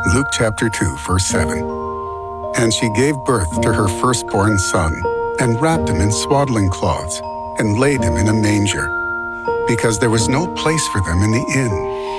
Luke chapter 2, verse 7. And she gave birth to her firstborn son, and wrapped him in swaddling cloths, and laid him in a manger, because there was no place for them in the inn.